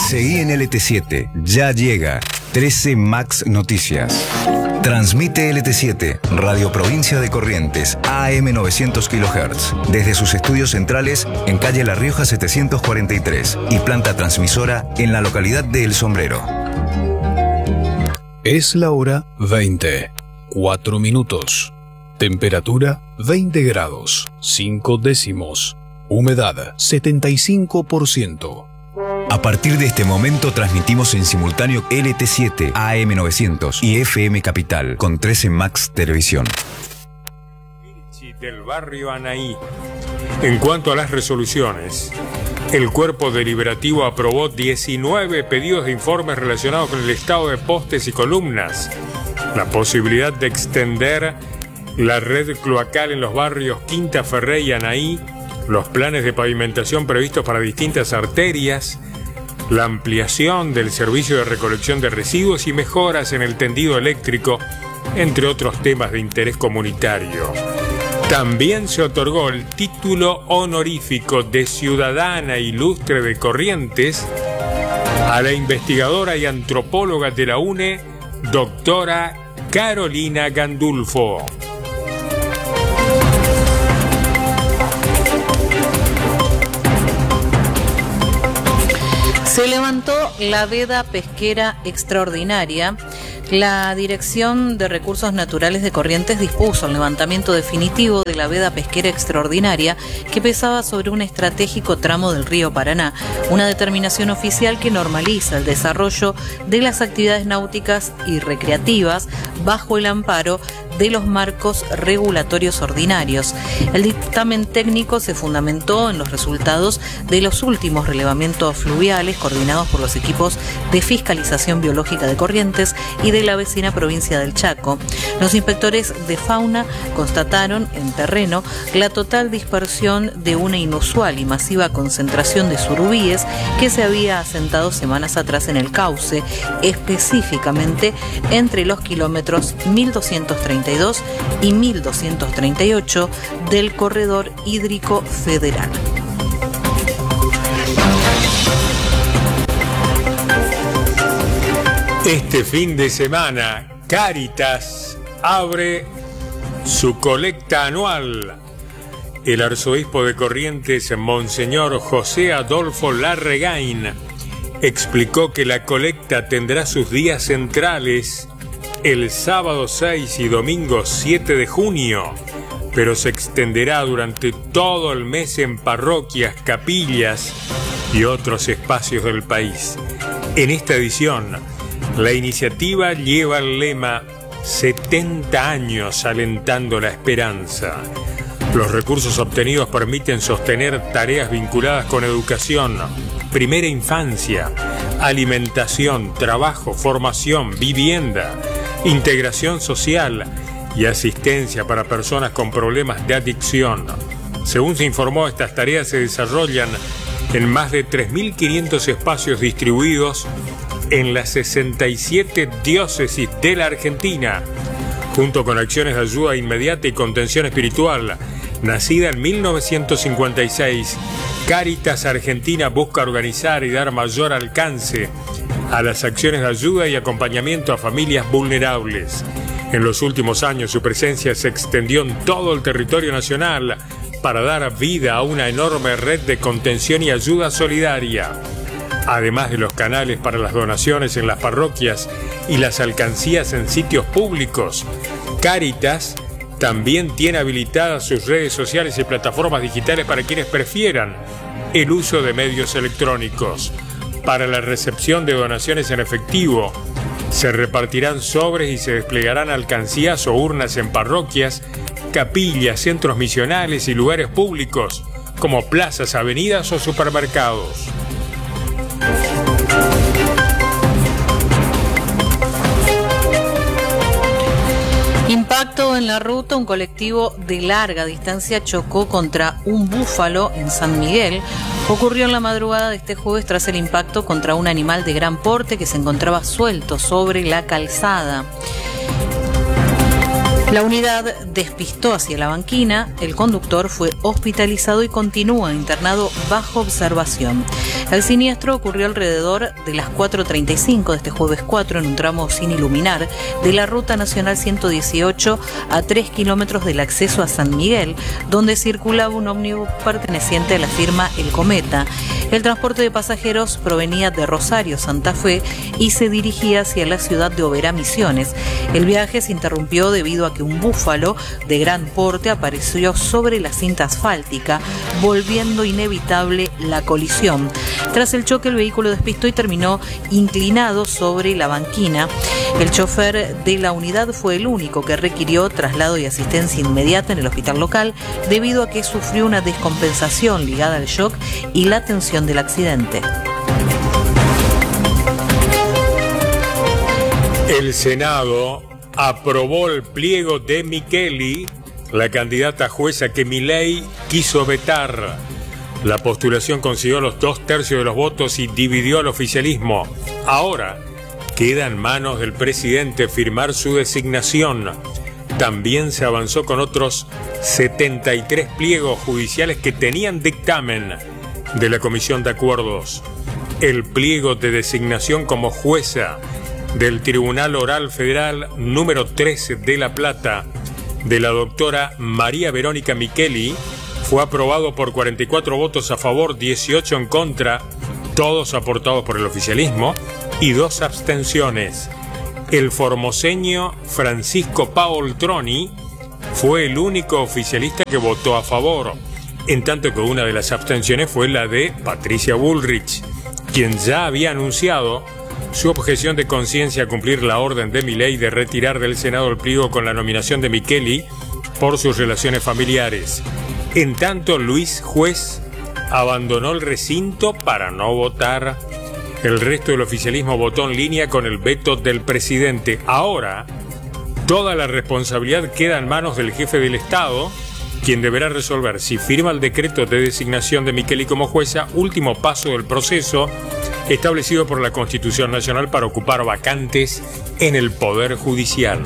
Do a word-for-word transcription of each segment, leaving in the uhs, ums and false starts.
Seguí en L T siete, ya llega trece Max Noticias. Transmite L T siete, Radio Provincia de Corrientes, A M novecientos kilohertz, desde sus estudios centrales en calle La Rioja setecientos cuarenta y tres y planta transmisora en la localidad de El Sombrero. Es la hora veinte, cuatro minutos. Temperatura veinte grados, cinco décimos. Humedad setenta y cinco por ciento. A partir de este momento transmitimos en simultáneo L T siete, A M novecientos y F M Capital con trece Max Televisión. Del barrio Anaí. En cuanto a las resoluciones, el cuerpo deliberativo aprobó diecinueve pedidos de informes relacionados con el estado de postes y columnas, la posibilidad de extender la red cloacal en los barrios Quinta Ferré y Anaí, los planes de pavimentación previstos para distintas arterias, la ampliación del servicio de recolección de residuos y mejoras en el tendido eléctrico, entre otros temas de interés comunitario. También se otorgó el título honorífico de Ciudadana Ilustre de Corrientes a la investigadora y antropóloga de la UNE, doctora Carolina Gandulfo. Se levantó la veda pesquera extraordinaria. La Dirección de Recursos Naturales de Corrientes dispuso el levantamiento definitivo de la veda pesquera extraordinaria que pesaba sobre un estratégico tramo del río Paraná, una determinación oficial que normaliza el desarrollo de las actividades náuticas y recreativas bajo el amparo de los marcos regulatorios ordinarios. El dictamen técnico se fundamentó en los resultados de los últimos relevamientos fluviales coordinados por los equipos de fiscalización biológica de Corrientes y de la vecina provincia del Chaco. Los inspectores de fauna constataron en terreno la total dispersión de una inusual y masiva concentración de surubíes que se había asentado semanas atrás en el cauce, específicamente entre los kilómetros mil doscientos treinta y dos y mil doscientos treinta y ocho del Corredor Hídrico Federal. Este fin de semana, Cáritas abre su colecta anual. El arzobispo de Corrientes, Monseñor José Adolfo Larregain, explicó que la colecta tendrá sus días centrales el sábado seis y domingo siete de junio, pero se extenderá durante todo el mes en parroquias, capillas y otros espacios del país. En esta edición, la iniciativa lleva el lema setenta años alentando la esperanza. Los recursos obtenidos permiten sostener tareas vinculadas con educación, primera infancia, alimentación, trabajo, formación, vivienda, integración social y asistencia para personas con problemas de adicción. Según se informó, estas tareas se desarrollan en más de tres mil quinientos espacios distribuidos en las sesenta y siete diócesis de la Argentina, junto con acciones de ayuda inmediata y contención espiritual. Nacida en mil novecientos cincuenta y seis, Cáritas Argentina busca organizar y dar mayor alcance a las acciones de ayuda y acompañamiento a familias vulnerables. En los últimos años su presencia se extendió en todo el territorio nacional para dar vida a una enorme red de contención y ayuda solidaria. Además de los canales para las donaciones en las parroquias y las alcancías en sitios públicos, Cáritas también tiene habilitadas sus redes sociales y plataformas digitales para quienes prefieran el uso de medios electrónicos. Para la recepción de donaciones en efectivo, se repartirán sobres y se desplegarán alcancías o urnas en parroquias, capillas, centros misionales y lugares públicos, como plazas, avenidas o supermercados. Impacto en la ruta, un colectivo de larga distancia chocó contra un búfalo en San Miguel. Ocurrió en la madrugada de este jueves tras el impacto contra un animal de gran porte que se encontraba suelto sobre la calzada. La unidad despistó hacia la banquina, el conductor fue hospitalizado y continúa internado bajo observación. El siniestro ocurrió alrededor de las cuatro treinta y cinco de este jueves cuatro en un tramo sin iluminar de la Ruta Nacional ciento dieciocho a tres kilómetros del acceso a San Miguel, donde circulaba un ómnibus perteneciente a la firma El Cometa. El transporte de pasajeros provenía de Rosario, Santa Fe, y se dirigía hacia la ciudad de Oberá, Misiones. El viaje se interrumpió debido a que un búfalo de gran porte apareció sobre la cinta asfáltica, volviendo inevitable la colisión. Tras el choque, el vehículo despistó y terminó inclinado sobre la banquina. El chofer de la unidad fue el único que requirió traslado y asistencia inmediata en el hospital local debido a que sufrió una descompensación ligada al shock y la tensión del accidente. El Senado aprobó el pliego de Micheli, la candidata jueza que Milei quiso vetar. La postulación consiguió los dos tercios de los votos y dividió al oficialismo. Ahora queda en manos del presidente firmar su designación. También se avanzó con otros setenta y tres pliegos judiciales que tenían dictamen de la Comisión de Acuerdos. El pliego de designación como jueza del Tribunal Oral Federal número trece de La Plata de la doctora María Verónica Micheli fue aprobado por cuarenta y cuatro votos a favor, dieciocho en contra, todos aportados por el oficialismo, y dos abstenciones. El formoseño Francisco Paoltroni fue el único oficialista que votó a favor, en tanto que una de las abstenciones fue la de Patricia Bullrich, quien ya había anunciado su objeción de conciencia a cumplir la orden de Milei de retirar del Senado el pliego con la nominación de Micheli por sus relaciones familiares. En tanto, Luis Juez abandonó el recinto para no votar. El resto del oficialismo votó en línea con el veto del presidente. Ahora, toda la responsabilidad queda en manos del jefe del Estado, quien deberá resolver si firma el decreto de designación de Micheli como jueza, último paso del proceso establecido por la Constitución Nacional para ocupar vacantes en el Poder Judicial.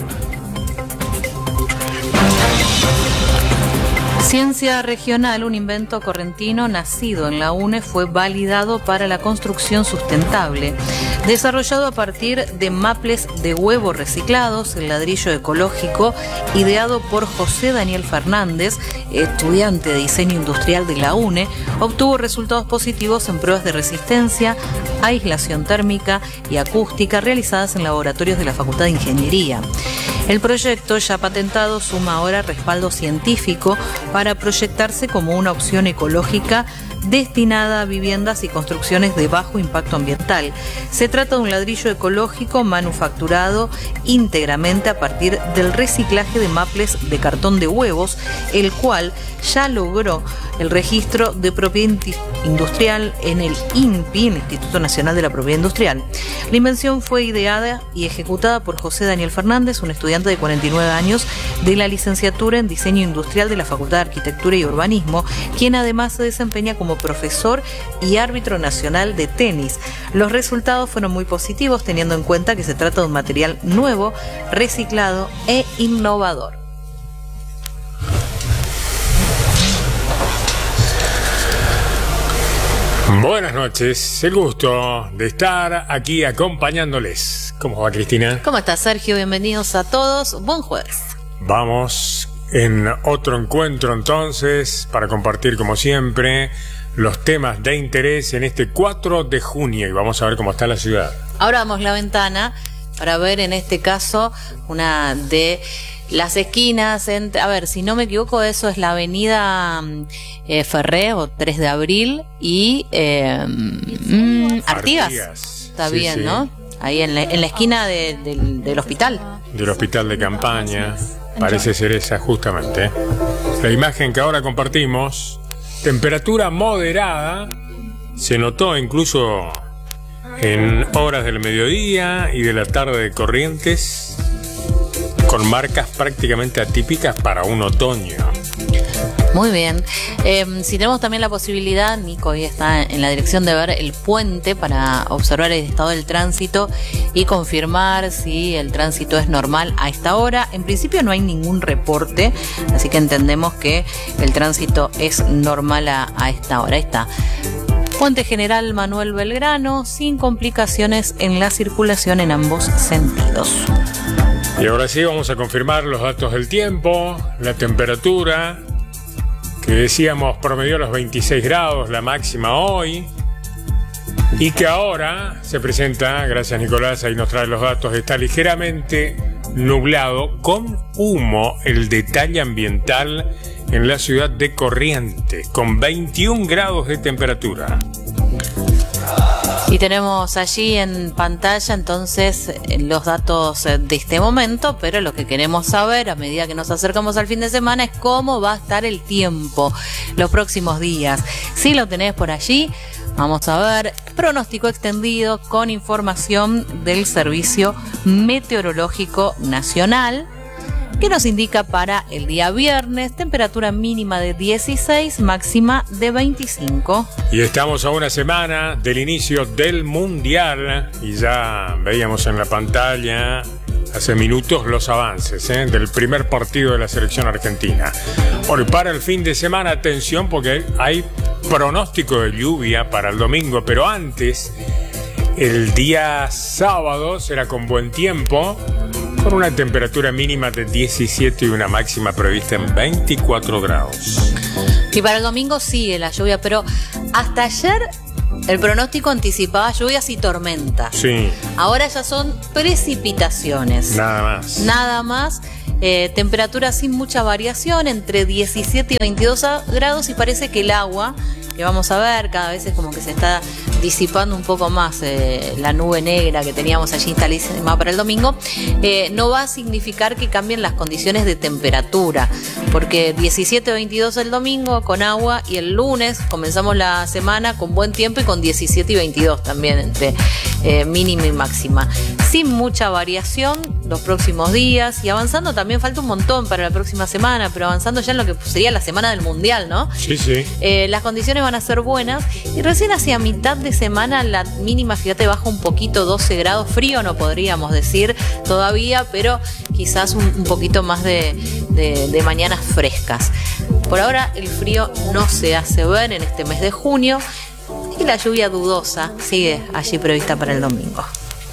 Ciencia Regional, un invento correntino nacido en la UNE, fue validado para la construcción sustentable. Desarrollado a partir de maples de huevo reciclados, el ladrillo ecológico, ideado por José Daniel Fernández, estudiante de diseño industrial de la UNE, obtuvo resultados positivos en pruebas de resistencia, aislación térmica y acústica realizadas en laboratorios de la Facultad de Ingeniería. El proyecto, ya patentado, suma ahora respaldo científico para proyectarse como una opción ecológica destinada a viviendas y construcciones de bajo impacto ambiental. Se trata de un ladrillo ecológico manufacturado íntegramente a partir del reciclaje de maples de cartón de huevos, el cual ya logró el registro de propiedad industrial en el I N P I, el Instituto Nacional de la Propiedad Industrial. La invención fue ideada y ejecutada por José Daniel Fernández, un estudiante de cuarenta y nueve años de la licenciatura en Diseño Industrial de la Facultad de Arquitectura y Urbanismo, quien además se desempeña como profesor y árbitro nacional de tenis. Los resultados fueron muy positivos, teniendo en cuenta que se trata de un material nuevo, reciclado e innovador. Buenas noches, el gusto de estar aquí acompañándoles. ¿Cómo va, Cristina? ¿Cómo estás, Sergio? Bienvenidos a todos. Buen jueves. Vamos en otro encuentro entonces para compartir como siempre los temas de interés en este cuatro de junio y vamos a ver cómo está la ciudad. Abramos la ventana para ver en este caso una de las esquinas, entre, a ver, si no me equivoco, eso es la avenida eh, Ferré o tres de abril y eh, mm, Artigas. Artigas. Está Sí, bien, sí. ¿no? Ahí en la, en la esquina de, de, del hospital. Del hospital de campaña, parece ser esa justamente. La imagen que ahora compartimos, temperatura moderada, se notó incluso en horas del mediodía y de la tarde de Corrientes, con marcas prácticamente atípicas para un otoño. Muy bien. Eh, si tenemos también la posibilidad, Nico hoy está en la dirección de ver el puente para observar el estado del tránsito y confirmar si el tránsito es normal a esta hora. En principio no hay ningún reporte, así que entendemos que el tránsito es normal a, a esta hora. Ahí está. Puente General Manuel Belgrano, sin complicaciones en la circulación en ambos sentidos. Y ahora sí vamos a confirmar los datos del tiempo, la temperatura, que decíamos promedió los veintiséis grados, la máxima hoy, y que ahora se presenta, gracias Nicolás, ahí nos trae los datos, está ligeramente nublado con humo, el detalle ambiental en la ciudad de Corrientes, con veintiún grados de temperatura. Y tenemos allí en pantalla entonces los datos de este momento, pero lo que queremos saber a medida que nos acercamos al fin de semana es cómo va a estar el tiempo los próximos días. Si lo tenés por allí, vamos a ver pronóstico extendido con información del Servicio Meteorológico Nacional, que nos indica para el día viernes temperatura mínima de dieciséis, máxima de veinticinco. Y estamos a una semana del inicio del Mundial y ya veíamos en la pantalla hace minutos los avances ¿eh? del primer partido de la selección argentina. Bueno, para el fin de semana, atención porque hay pronóstico de lluvia para el domingo, pero antes, el día sábado será con buen tiempo, con una temperatura mínima de diecisiete y una máxima prevista en veinticuatro grados. Y para el domingo sigue la lluvia, pero hasta ayer el pronóstico anticipaba lluvias y tormentas. Sí. Ahora ya son precipitaciones. Nada más. Nada más. Eh, temperatura sin mucha variación, entre diecisiete y veintidós grados, y parece que el agua, que vamos a ver, cada vez es como que se está disipando un poco más eh, la nube negra que teníamos allí instalada para el domingo, eh, no va a significar que cambien las condiciones de temperatura, porque diecisiete a veintidós el domingo con agua, y el lunes comenzamos la semana con buen tiempo y con diecisiete y veintidós también entre eh, mínima y máxima, sin mucha variación los próximos días, y avanzando también falta un montón para la próxima semana, pero avanzando ya en lo que sería la semana del Mundial, ¿no? Sí, sí. Eh, las condiciones van a ser buenas, y recién hacia mitad de semana la mínima, fíjate, baja un poquito, doce grados, frío no podríamos decir todavía, pero quizás un, un poquito más de, de, de mañanas frescas. Por ahora el frío no se hace ver en este mes de junio, y la lluvia dudosa sigue allí prevista para el domingo.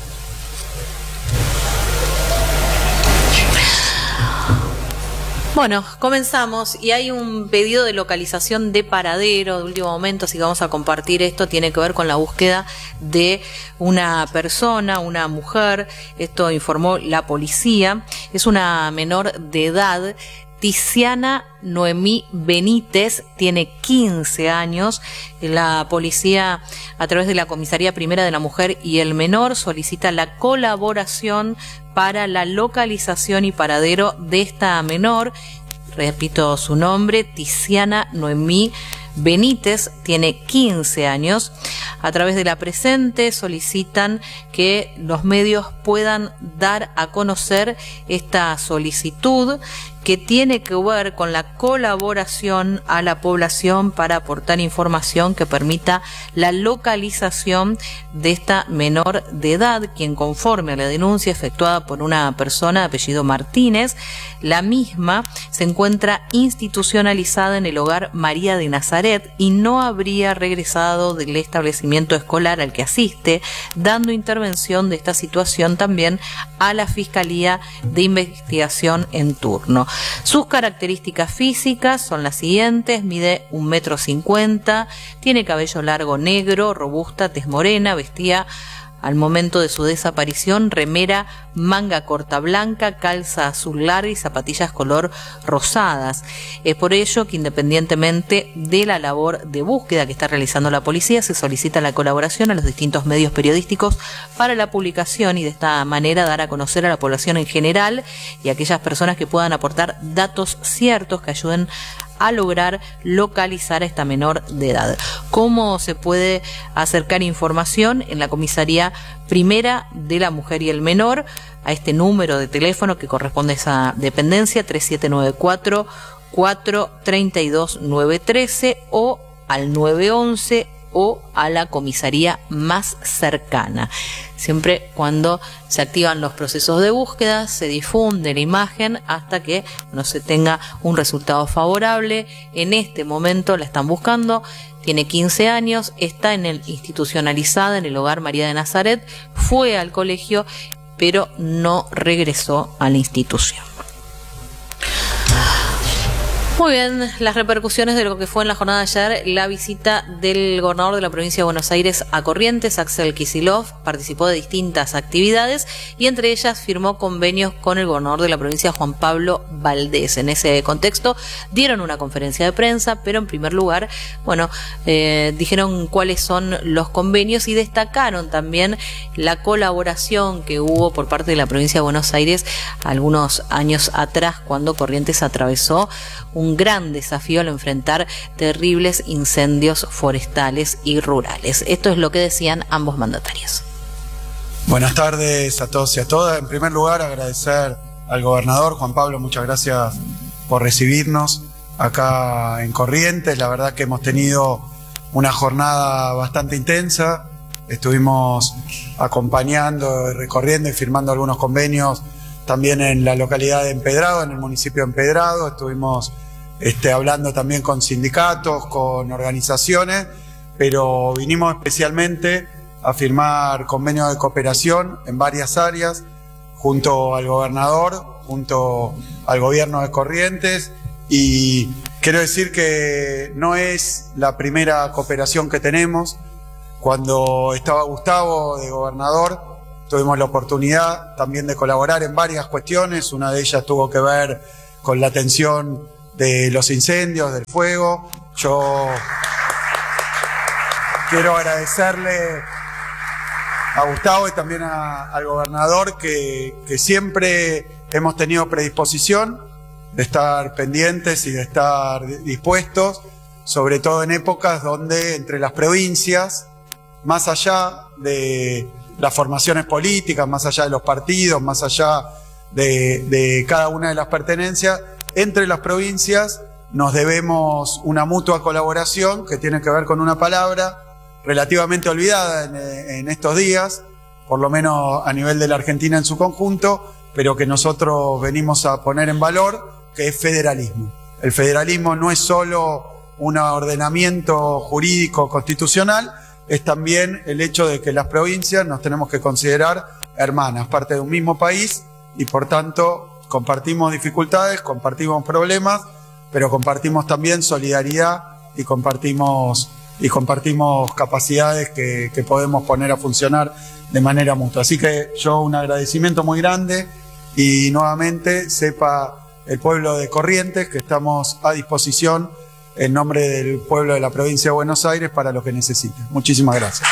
Bueno, comenzamos, y hay un pedido de localización de paradero de último momento, así que vamos a compartir esto. Tiene que ver con la búsqueda de una persona, una mujer. Esto informó la policía. Es una menor de edad, Tiziana Noemí Benítez, tiene quince años. La policía, a través de la Comisaría Primera de la Mujer y el Menor, solicita la colaboración para la localización y paradero de esta menor. Repito su nombre, Tiziana Noemí Benítez, tiene quince años. A través de la presente solicitan que los medios puedan dar a conocer esta solicitud, que tiene que ver con la colaboración a la población para aportar información que permita la localización de esta menor de edad, quien, conforme a la denuncia efectuada por una persona de apellido Martínez, la misma se encuentra institucionalizada en el hogar María de Nazaret y no habría regresado del establecimiento escolar al que asiste, dando intervención de esta situación también a la Fiscalía de Investigación en turno. Sus características físicas son las siguientes: mide un metro cincuenta, tiene cabello largo negro, robusta, tez morena, vestía al momento de su desaparición remera manga corta blanca, calza azul larga y zapatillas color rosadas. Es por ello que, independientemente de la labor de búsqueda que está realizando la policía, se solicita la colaboración a los distintos medios periodísticos para la publicación, y de esta manera dar a conocer a la población en general y a aquellas personas que puedan aportar datos ciertos que ayuden a lograr localizar a esta menor de edad. ¿Cómo se puede acercar información? En la Comisaría Primera de la Mujer y el Menor, a este número de teléfono que corresponde a esa dependencia, tres siete nueve cuatro, cuatro tres dos nueve uno tres o al nueve once o a la comisaría más cercana. Siempre cuando se activan los procesos de búsqueda, se difunde la imagen hasta que no se tenga un resultado favorable. En este momento la están buscando, tiene quince años, está en el institucionalizada en el Hogar María de Nazaret, fue al colegio, pero no regresó a la institución. Muy bien, las repercusiones de lo que fue en la jornada de ayer, la visita del gobernador de la provincia de Buenos Aires a Corrientes, Axel Kicillof, participó de distintas actividades y entre ellas firmó convenios con el gobernador de la provincia, Juan Pablo Valdés. En ese contexto dieron una conferencia de prensa, pero en primer lugar, bueno, eh, dijeron cuáles son los convenios y destacaron también la colaboración que hubo por parte de la provincia de Buenos Aires algunos años atrás, cuando Corrientes atravesó un gran desafío al enfrentar terribles incendios forestales y rurales. Esto es lo que decían ambos mandatarios. Buenas tardes a todos y a todas. En primer lugar, agradecer al gobernador Juan Pablo, muchas gracias por recibirnos acá en Corrientes. La verdad que hemos tenido una jornada bastante intensa. Estuvimos acompañando, recorriendo y firmando algunos convenios también en la localidad de Empedrado, en el municipio de Empedrado. Estuvimos este, hablando también con sindicatos, con organizaciones, pero vinimos especialmente a firmar convenios de cooperación en varias áreas, junto al gobernador, junto al gobierno de Corrientes, y quiero decir que no es la primera cooperación que tenemos. Cuando estaba Gustavo de gobernador, tuvimos la oportunidad también de colaborar en varias cuestiones. Una de ellas tuvo que ver con la atención de los incendios, del fuego. Yo quiero agradecerle a Gustavo y también a, al gobernador que, que siempre hemos tenido predisposición de estar pendientes y de estar dispuestos, sobre todo en épocas donde entre las provincias, más allá de las formaciones políticas, más allá de los partidos, más allá de, de cada una de las pertenencias, entre las provincias nos debemos una mutua colaboración que tiene que ver con una palabra relativamente olvidada en, en estos días, por lo menos a nivel de la Argentina en su conjunto, pero que nosotros venimos a poner en valor, que es federalismo. El federalismo no es solo un ordenamiento jurídico constitucional, es también el hecho de que las provincias nos tenemos que considerar hermanas, parte de un mismo país, y por tanto compartimos dificultades, compartimos problemas, pero compartimos también solidaridad y compartimos, y compartimos capacidades que, que podemos poner a funcionar de manera mutua. Así que yo un agradecimiento muy grande, y nuevamente sepa el pueblo de Corrientes que estamos a disposición en nombre del pueblo de la provincia de Buenos Aires para lo que necesiten. Muchísimas gracias.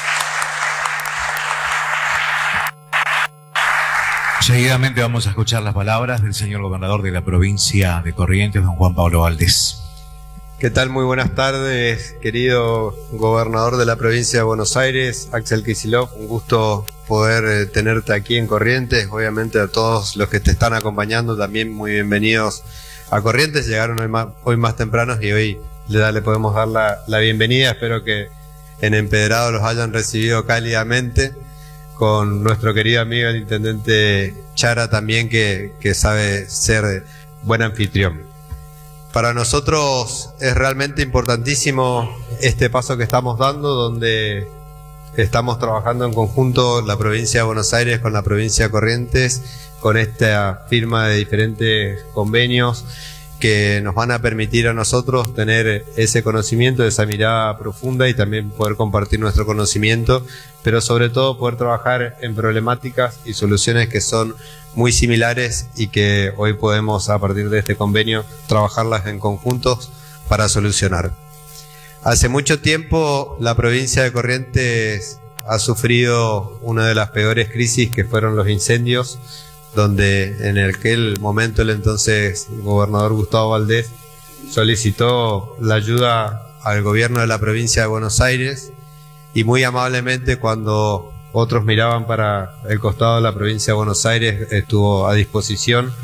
Seguidamente vamos a escuchar las palabras del señor gobernador de la provincia de Corrientes, don Juan Pablo Valdés. ¿Qué tal? Muy buenas tardes, querido gobernador de la provincia de Buenos Aires, Axel Kicillof. Un gusto poder eh, tenerte aquí en Corrientes. Obviamente a todos los que te están acompañando también muy bienvenidos a Corrientes. Llegaron hoy más, hoy más tempranos y hoy le, le podemos dar la, la bienvenida. Espero que en Empedrado los hayan recibido cálidamente, con nuestro querido amigo el intendente Chara también, que, que sabe ser buen anfitrión. Para nosotros es realmente importantísimo este paso que estamos dando, donde estamos trabajando en conjunto la provincia de Buenos Aires con la provincia de Corrientes, con esta firma de diferentes convenios que nos van a permitir a nosotros tener ese conocimiento, esa mirada profunda, y también poder compartir nuestro conocimiento, pero sobre todo poder trabajar en problemáticas y soluciones que son muy similares y que hoy podemos, a partir de este convenio, trabajarlas en conjuntos para solucionar. Hace mucho tiempo la provincia de Corrientes ha sufrido una de las peores crisis, que fueron los incendios, donde en aquel momento el entonces gobernador Gustavo Valdés solicitó la ayuda al gobierno de la provincia de Buenos Aires, y muy amablemente, cuando otros miraban para el costado de la provincia de Buenos Aires, estuvo a disposición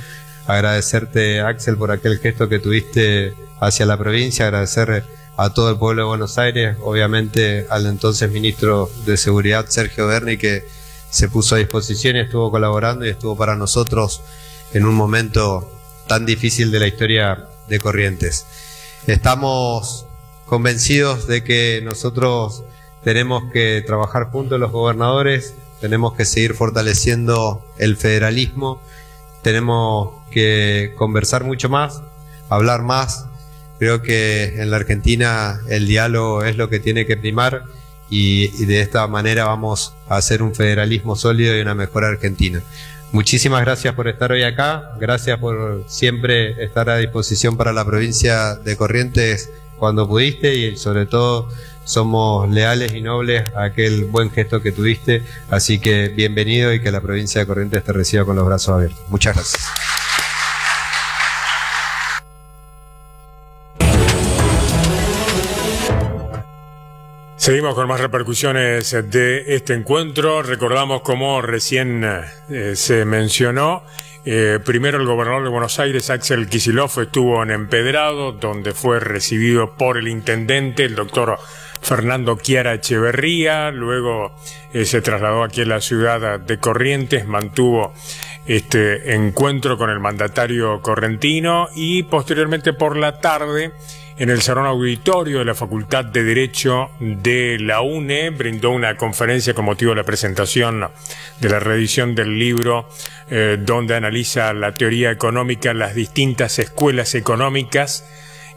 agradecerte, Axel, por aquel gesto que tuviste hacia la provincia, agradecer a todo el pueblo de Buenos Aires, obviamente al entonces ministro de Seguridad, Sergio Berni, que se puso a disposición y estuvo colaborando y estuvo para nosotros en un momento tan difícil de la historia de Corrientes. Estamos convencidos de que nosotros tenemos que trabajar juntos los gobernadores, tenemos que seguir fortaleciendo el federalismo, tenemos que conversar mucho más, hablar más. Creo que en la Argentina el diálogo es lo que tiene que primar y, y de esta manera vamos a hacer un federalismo sólido y una mejor Argentina. Muchísimas gracias por estar hoy acá, gracias por siempre estar a disposición para la provincia de Corrientes cuando pudiste y sobre todo somos leales y nobles a aquel buen gesto que tuviste, así que bienvenido y que la provincia de Corrientes te reciba con los brazos abiertos. Muchas gracias. Seguimos con más repercusiones de este encuentro. Recordamos, como recién eh, se mencionó, eh, primero el gobernador de Buenos Aires, Axel Kicillof, estuvo en Empedrado, donde fue recibido por el intendente, el doctor Fernando Chiara Echeverría. Luego eh, se trasladó aquí a la ciudad de Corrientes, mantuvo este encuentro con el mandatario correntino y posteriormente por la tarde, en el Salón Auditorio de la Facultad de Derecho de la UNE, brindó una conferencia con motivo de la presentación de la reedición del libro, eh, donde analiza la teoría económica, las distintas escuelas económicas,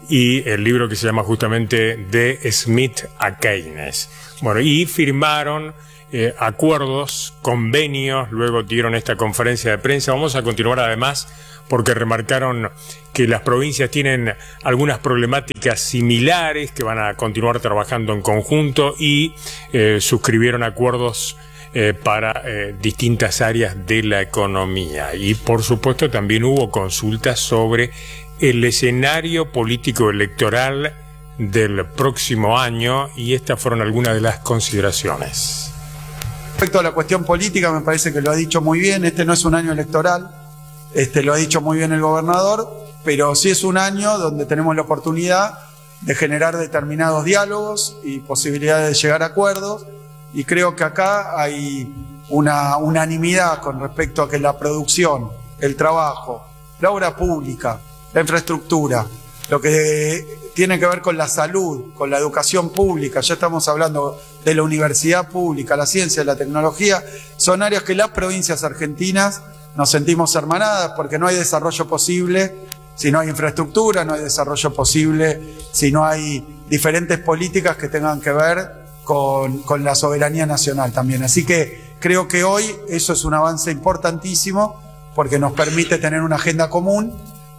y el libro que se llama justamente De Smith a Keynes. Bueno, y firmaron eh, acuerdos, convenios, luego dieron esta conferencia de prensa. Vamos a continuar además porque remarcaron que las provincias tienen algunas problemáticas similares, que van a continuar trabajando en conjunto y eh, suscribieron acuerdos eh, para eh, distintas áreas de la economía. Y por supuesto también hubo consultas sobre el escenario político electoral del próximo año y estas fueron algunas de las consideraciones. Respecto a la cuestión política, me parece que lo ha dicho muy bien. Este no es un año electoral. Este, lo ha dicho muy bien el gobernador, pero sí es un año donde tenemos la oportunidad de generar determinados diálogos y posibilidades de llegar a acuerdos, y creo que acá hay una unanimidad con respecto a que la producción, el trabajo, la obra pública, la infraestructura, lo que tiene que ver con la salud, con la educación pública, ya estamos hablando de la universidad pública, la ciencia, la tecnología, son áreas que las provincias argentinas nos sentimos hermanadas, porque no hay desarrollo posible si no hay infraestructura, no hay desarrollo posible si no hay diferentes políticas que tengan que ver con, con la soberanía nacional también. Así que creo que hoy eso es un avance importantísimo porque nos permite tener una agenda común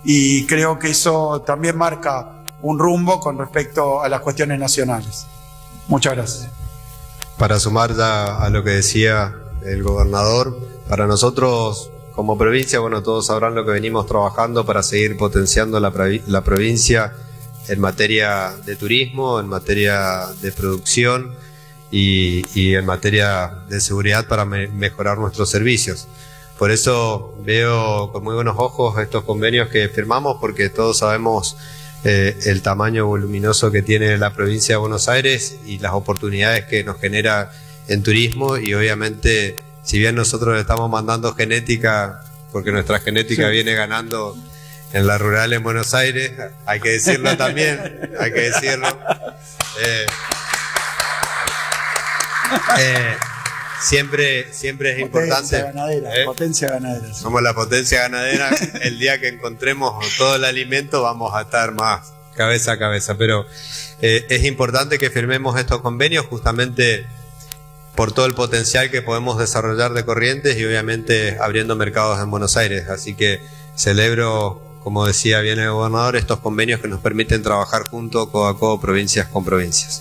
y creo que eso también marca un rumbo con respecto a las cuestiones nacionales. Muchas gracias. Para sumar ya a lo que decía el gobernador, para nosotros como provincia, bueno, todos sabrán lo que venimos trabajando para seguir potenciando la, la provincia en materia de turismo, en materia de producción y, y en materia de seguridad para me, mejorar nuestros servicios. Por eso veo con muy buenos ojos estos convenios que firmamos, porque todos sabemos eh, el tamaño voluminoso que tiene la provincia de Buenos Aires y las oportunidades que nos genera en turismo, y obviamente si bien nosotros le estamos mandando genética, porque nuestra genética sí viene ganando en la rural en Buenos Aires, hay que decirlo también, hay que decirlo. Eh, eh, siempre, siempre es potencia importante. Ganadera, ¿eh? Potencia ganadera. Sí. Somos la potencia ganadera. El día que encontremos todo el alimento vamos a estar más cabeza a cabeza. Pero eh, es importante que firmemos estos convenios justamente por todo el potencial que podemos desarrollar de Corrientes y obviamente abriendo mercados en Buenos Aires. Así que celebro, como decía bien el gobernador, estos convenios que nos permiten trabajar juntos, codo a codo, provincias con provincias.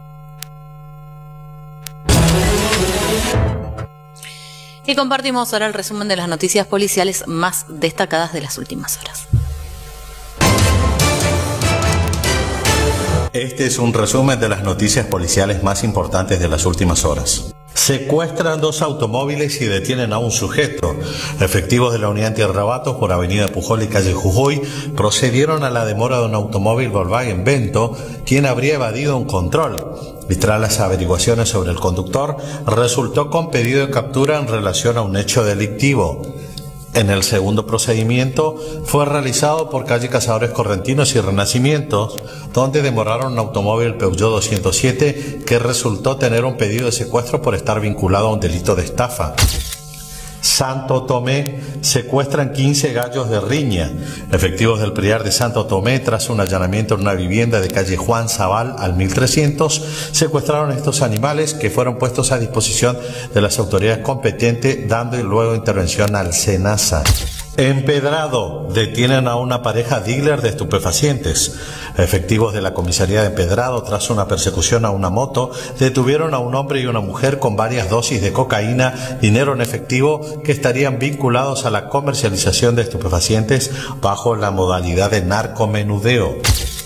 Y compartimos ahora el resumen de las noticias policiales más destacadas de las últimas horas. Este es un resumen de las noticias policiales más importantes de las últimas horas. Secuestran dos automóviles y detienen a un sujeto. Efectivos de la unidad antirrabatos por Avenida Pujol y calle Jujuy procedieron a la demora de un automóvil Volkswagen Vento, quien habría evadido un control. Y tras las averiguaciones sobre el conductor, resultó con pedido de captura en relación a un hecho delictivo. En el segundo procedimiento fue realizado por calle Cazadores Correntinos y Renacimientos, donde demoraron un automóvil Peugeot doscientos siete que resultó tener un pedido de secuestro por estar vinculado a un delito de estafa. Santo Tomé, secuestran quince gallos de riña. Efectivos del Priar de Santo Tomé, tras un allanamiento en una vivienda de calle Juan Zabal al mil trescientos, secuestraron estos animales que fueron puestos a disposición de las autoridades competentes, dando luego intervención al SENASA. Empedrado, detienen a una pareja dealer de estupefacientes. Efectivos de la comisaría de Empedrado, tras una persecución a una moto, detuvieron a un hombre y una mujer con varias dosis de cocaína, dinero en efectivo, que estarían vinculados a la comercialización de estupefacientes bajo la modalidad de narcomenudeo.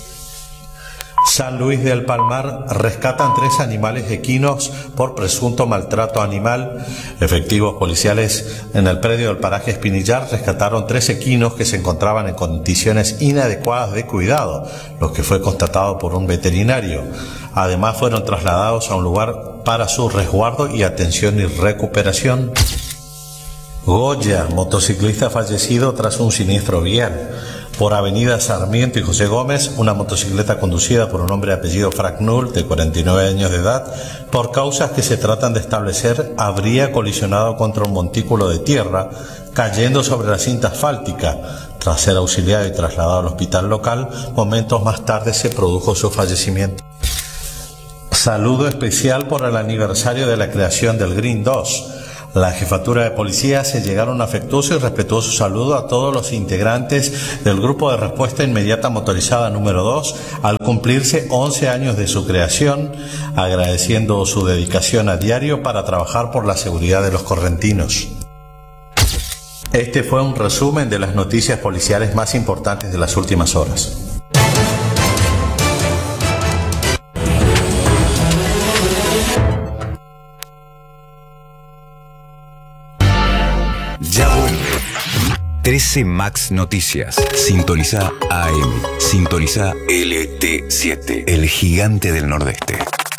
San Luis del Palmar, rescatan tres animales equinos por presunto maltrato animal. Efectivos policiales en el predio del paraje Espinillar rescataron tres equinos que se encontraban en condiciones inadecuadas de cuidado, lo que fue constatado por un veterinario. Además fueron trasladados a un lugar para su resguardo y atención y recuperación. Goya, motociclista fallecido tras un siniestro vial. Por Avenida Sarmiento y José Gómez, una motocicleta conducida por un hombre de apellido Fragnul, de cuarenta y nueve años de edad, por causas que se tratan de establecer, habría colisionado contra un montículo de tierra, cayendo sobre la cinta asfáltica. Tras ser auxiliado y trasladado al hospital local, momentos más tarde se produjo su fallecimiento. Saludo especial por el aniversario de la creación del Green dos. La jefatura de policía hace llegar un afectuoso y respetuoso saludo a todos los integrantes del Grupo de Respuesta Inmediata Motorizada número dos al cumplirse once años de su creación, agradeciendo su dedicación a diario para trabajar por la seguridad de los correntinos. Este fue un resumen de las noticias policiales más importantes de las últimas horas. Ya vuelve. trece Max Noticias. Sintoniza A M. Sintoniza L T siete. El gigante del Nordeste.